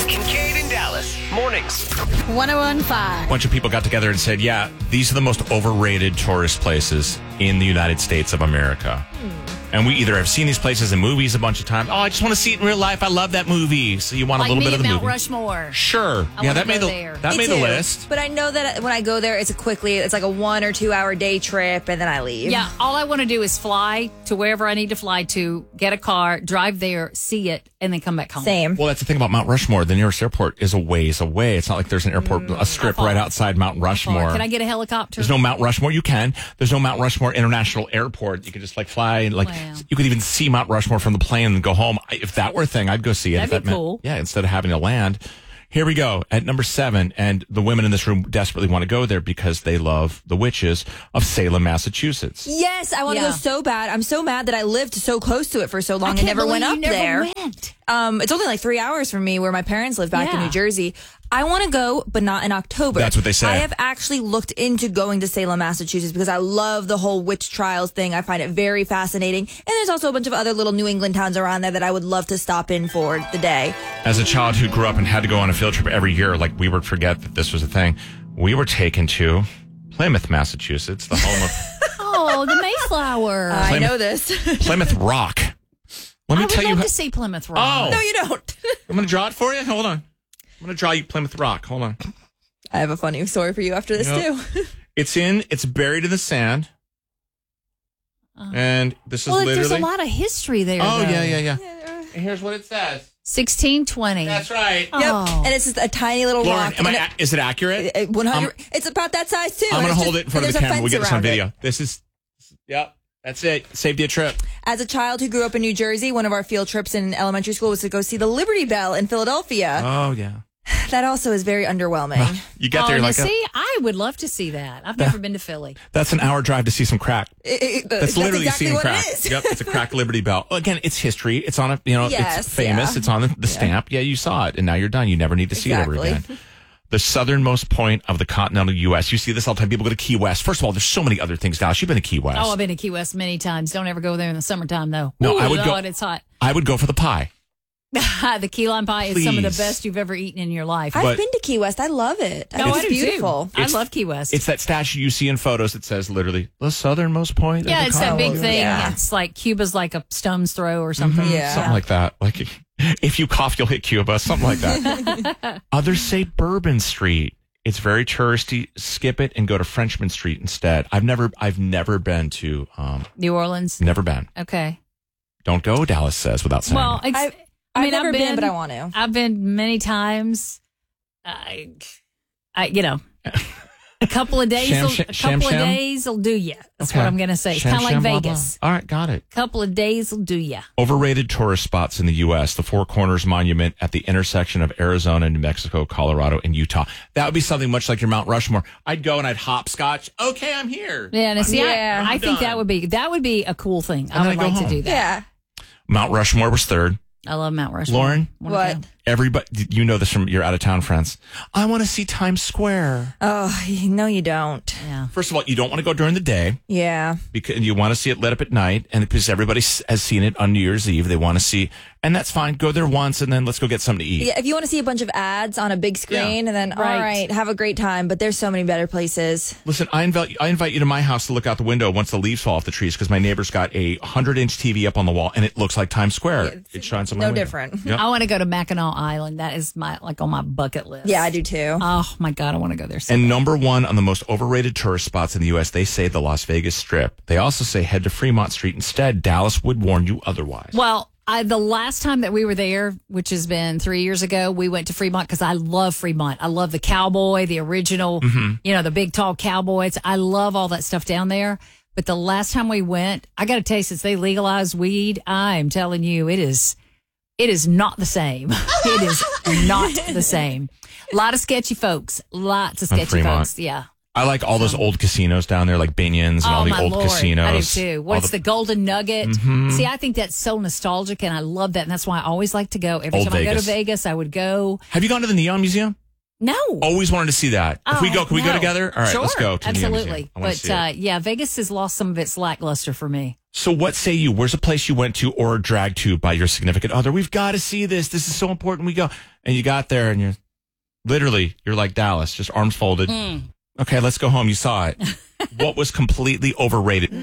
Kincaid and Dallas. Mornings. 1015. A bunch of people got together and said, yeah, these are the most overrated tourist places in the United States of America. And we either have seen these places in movies a bunch of times. Oh, I just want to see it in real life. I love that movie. So you want a little bit of the Mount movie. Rushmore. Sure. I That wanna made go the there. that Me made the too. list. But I know that when I go there, it's like a 1 or 2 hour day trip, and then I leave. Yeah, all I want to do is fly to wherever I need to fly to, get a car, drive there, see it, and then come back home. Same. Well, that's the thing about Mount Rushmore. The nearest airport is a ways away. It's not like there's an airport, a strip How far? right outside Mount Rushmore. Can I get a helicopter? There's no Mount Rushmore. You can. There's no Mount Rushmore International Airport. You can just fly and Wow. you could even see Mount Rushmore from the plane and go home. If that were a thing, I'd go see it. That'd If be that cool. Yeah, instead of having to land. Here we go at number 7, and the women in this room desperately want to go there because they love the witches of Salem, Massachusetts. Yes, I want to Yeah. go so bad. I'm so mad that I lived so close to it for so long and can't never went believe up you never there. went. It's only like 3 hours from me where my parents live back in Yeah. New Jersey. I want to go, but not in October. That's what they say. I have actually looked into going to Salem, Massachusetts because I love the whole witch trials thing. I find it very fascinating. And there's also a bunch of other little New England towns around there that I would love to stop in for the day. As a child who grew up and had to go on a field trip every year, like we would forget that this was a thing. We were taken to Plymouth, Massachusetts, the home of Oh, the Mayflower. I know this. Plymouth Rock. Let I me would tell you. love to see Plymouth Rock. Oh. No, you don't. I'm going to draw it for you. Hold on. I'm going to draw you Plymouth Rock. Hold on. I have a funny story for you after this, Yep. too. It's buried in the sand. And this is Well, literally. there's a lot of history there. Oh, though. yeah. And here's what it says. 1620. That's right. Oh. Yep. And it's just a tiny little Lauren, rock. is it accurate? 100. It's about that size, too. I'm And going it's to hold just- it in front and of the there's a camera. We get fence this on around it. video. This is, yep. That's it. Saved you a trip. As a child who grew up in New Jersey, one of our field trips in elementary school was to go see the Liberty Bell in Philadelphia. Oh, yeah. That also is very underwhelming. You get there, you're now like, see, I would love to see that. I've never been to Philly. that's an hour drive to see some crack. That's literally exactly seeing what crack. it is. Yep, it's a cracked Liberty Bell. Well, again, it's history. It's on Yes, it's famous. yeah. It's on the stamp. Yeah, you saw it, and now you're done. You never need to see it ever Exactly. again. The southernmost point of the continental U.S. You see this all the time. People go to Key West. First of all, there's so many other things. Dallas, you've been to Key West. Oh, I've been to Key West many times. Don't ever go there in the summertime, though. No, Ooh, I would go- Lord, it's hot. I would go for the pie. The key lime pie is some of the Please. best you've ever eaten in your life. I've But- been to Key West. I love it. No, I it's do beautiful. too. I love Key West. It's that statue you see in photos that says literally the southernmost point. Yeah, of the it's that big continental thing. Yeah. It's like Cuba's like a stone's throw or something. Yeah. Something like that. Like if you cough, you'll hit Cuba. Something like that. Others say Bourbon Street. It's very touristy. Skip it and go to Frenchman Street instead. I've never been to. New Orleans. Never been. Okay. Don't go. Dallas says without saying. Well, it. I've never been, but I want to. I've been many times. A couple of days. Sham, sham? Days will do you. That's Okay. what I'm going to say. It's Sham, kind of like sham, blah, blah. Vegas. All right, got it. A couple of days will do you. Overrated tourist spots in the U.S. The Four Corners Monument at the intersection of Arizona, New Mexico, Colorado, and Utah. That would be something much like your Mount Rushmore. I'd go and I'd hopscotch. Okay, I'm here. Yeah, and see, Yeah. I think done. that would be a cool thing. And I then would I go like to home. do that. Yeah. Mount Rushmore was third. I love Mount Rushmore. Lauren? Wanna What? go? Everybody, you know this from your out of town friends. I want to see Times Square. Oh, no, you don't. Yeah. First of all, you don't want to go during the day Yeah. because you want to see it lit up at night, and because everybody has seen it on New Year's Eve, they want to see, and that's fine. Go there once, and then let's go get something to eat. Yeah, if you want to see a bunch of ads on a big screen, and then, Right. all right, have a great time. But there's so many better places. Listen, I invite you to my house to look out the window once the leaves fall off the trees because my neighbor's got a 100-inch TV up on the wall, and it looks like Times Square. It shines on my no window. different. Yep. I want to go to Mackinac Island. That is on my bucket list. Yeah, I do too. Oh my God, I want to go there. So And number one on the most overrated tourist spots in the U.S., they say the Las Vegas Strip. They also say head to Fremont Street instead. Dallas would warn you otherwise. well, the last time that we were there, which has been 3 years ago, we went to Fremont because I love Fremont. I love the cowboy, the original, the big tall cowboys. I love all that stuff down there. But the last time we went, I got to tell you, since they legalized weed, I'm telling you, it is not the same. It is not the same. A lot of sketchy folks. Lots of On sketchy Fremont. folks. Yeah. I like all those old casinos down there, like Binion's and all the my old Lord. casinos. I do too. What's All the Golden Nugget? See, I think that's so nostalgic, and I love that, and that's why I always like to go. Every Old time I go to Vegas. Vegas, I would go. Have you gone to the Neon Museum? No. Always wanted to see that. If we go, can we go no. together? All right, Sure, let's go to the Neon absolutely. Museum. I wanna But see it. yeah, Vegas has lost some of its lackluster for me. So what say you? Where's a place you went to or dragged to by your significant other? We've got to see this. This is so important. We go. And you got there and you're like Dallas, just arms folded. Okay, let's go home. You saw it. What was completely overrated?